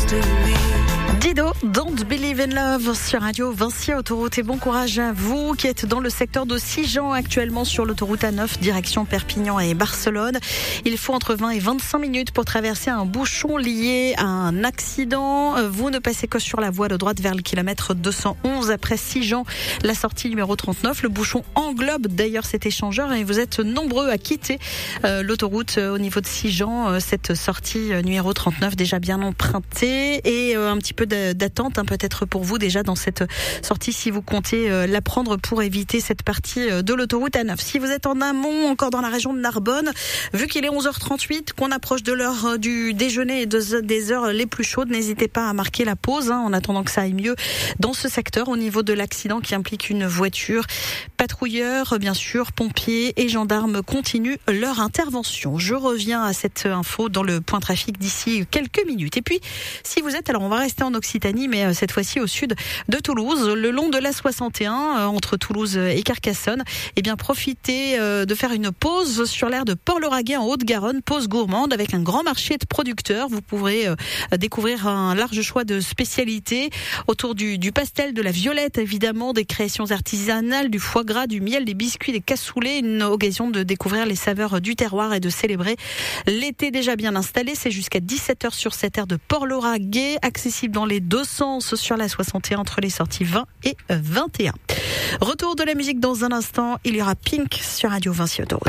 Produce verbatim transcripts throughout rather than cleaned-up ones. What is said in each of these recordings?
Dido, Don't Believe in Love sur Radio Vinci Autoroute, et bon courage à vous qui êtes dans le secteur de Sigean actuellement sur l'autoroute A neuf direction Perpignan et Barcelone. Il faut entre vingt et vingt-cinq minutes pour traverser un bouchon lié à un accident. Vous ne passez que sur la voie de droite vers le kilomètre deux cent onze après Sigean, la sortie numéro trente-neuf. Le bouchon englobe d'ailleurs cet échangeur et vous êtes nombreux à quitter euh, l'autoroute euh, au niveau de Sigean. Euh, cette sortie euh, numéro trente-neuf déjà bien empruntée et euh, un petit peu d'attente hein, peut-être pour vous déjà dans cette sortie si vous comptez euh, la prendre pour éviter cette partie euh, de l'autoroute A neuf. Si vous êtes en amont, encore dans la région de Narbonne, vu qu'il est onze heures trente-huit, qu'on approche de l'heure euh, du déjeuner et de, des heures les plus chaudes, n'hésitez pas à marquer la pause hein, en attendant que ça aille mieux dans ce secteur au niveau de l'accident qui implique une voiture. Patrouilleurs, bien sûr, pompiers et gendarmes continuent leur intervention. Je reviens à cette info dans le point trafic d'ici quelques minutes. Et puis, si vous êtes, alors on va rester en Occitanie, mais cette fois-ci au sud de Toulouse, le long de l'A soixante et un, entre Toulouse et Carcassonne, eh bien, profitez de faire une pause sur l'aire de Port-Lauragais en Haute-Garonne, pause gourmande avec un grand marché de producteurs. Vous pourrez découvrir un large choix de spécialités autour du, du pastel, de la violette, évidemment, des créations artisanales, du foie gras, du miel, des biscuits, des cassoulets, une occasion de découvrir les saveurs du terroir et de célébrer l'été déjà bien installé. C'est jusqu'à dix-sept heures sur cette aire de Port-Lauragais, accessible dans les deux sens sur la soixante et un entre les sorties vingt et vingt et un. Retour de la musique dans un instant, il y aura Pink sur Radio Vinci Autoroute.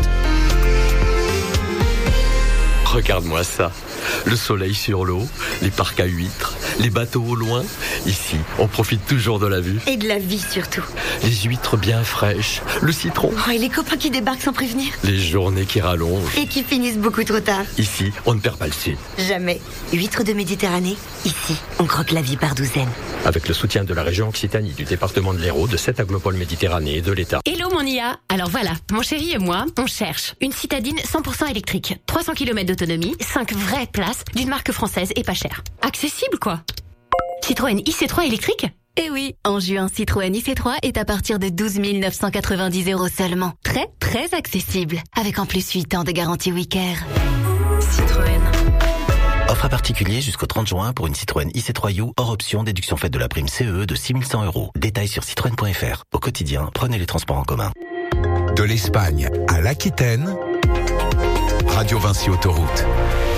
Regarde-moi ça, le soleil sur l'eau, les parcs à huîtres, les bateaux au loin. Ici, on profite toujours de la vue. Et de la vie surtout. Les huîtres bien fraîches, le citron. Oh, et les copains qui débarquent sans prévenir. Les journées qui rallongent. Et qui finissent beaucoup trop tard. Ici, on ne perd pas le sud. Jamais. Huîtres de Méditerranée, ici, on croque la vie par douzaines. Avec le soutien de la région Occitanie, du département de l'Hérault, de sept aglopoles Méditerranée et de l'État. Hello mon I A. Alors voilà, mon chéri et moi, on cherche une citadine cent pour cent électrique, trois cents kilomètres d'autonomie, cinq vraies places, d'une marque française et pas chère. Accessible quoi. Citroën I C trois électrique ? Eh oui, en juin, Citroën I C trois est à partir de douze mille neuf cent quatre-vingt-dix euros seulement. Très, très accessible. Avec en plus huit ans de garantie Wicker. Citroën. Offre à particulier jusqu'au trente juin pour une Citroën I C trois U hors option déduction faite de la prime C E E de six mille cent euros. Détails sur citroën point f r. Au quotidien, prenez les transports en commun. De l'Espagne à l'Aquitaine, Radio Vinci Autoroute.